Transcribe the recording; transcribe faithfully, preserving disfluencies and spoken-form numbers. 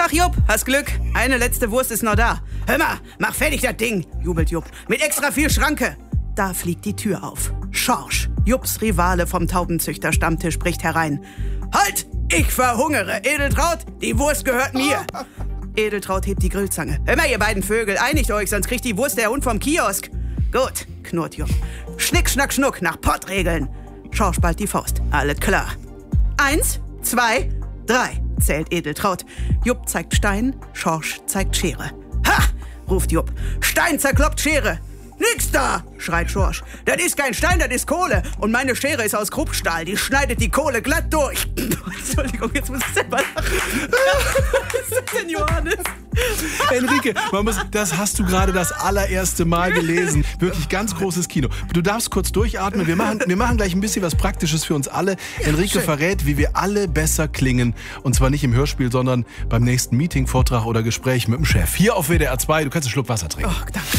Tag, Jupp, hast Glück. Eine letzte Wurst ist noch da. Hör mal, mach fertig das Ding, jubelt Jupp. Mit extra viel Schranke. Da fliegt die Tür auf. Schorsch, Jupps Rivale vom Taubenzüchter-Stammtisch, bricht herein. Halt! Ich verhungere. Edeltraut, die Wurst gehört mir. Edeltraut hebt die Grillzange. Hör mal, ihr beiden Vögel, einigt euch, sonst kriegt die Wurst der Hund vom Kiosk. Gut, knurrt Jupp. Schnick, schnack, schnuck, nach Pottregeln. Schorsch ballt die Faust. Alles klar. Eins, zwei, drei, zählt Edeltraut. Jupp zeigt Stein, Schorsch zeigt Schere. Ha! Ruft Jupp. Stein zerkloppt Schere. Nix da, schreit Schorsch. Das ist kein Stein, das ist Kohle. Und meine Schere ist aus Kruppstahl. Die schneidet die Kohle glatt durch. Entschuldigung, jetzt muss ich selber lachen. Was ist das denn, Johannes? Enrique, man muss, das hast du gerade das allererste Mal gelesen. Wirklich ganz großes Kino. Du darfst kurz durchatmen. Wir machen, wir machen gleich ein bisschen was Praktisches für uns alle. Ja, Enrique schön. Verrät, wie wir alle besser klingen. Und zwar nicht im Hörspiel, sondern beim nächsten Meeting, Vortrag oder Gespräch mit dem Chef. Hier auf W D R zwei. Du kannst einen Schluck Wasser trinken. Oh, danke.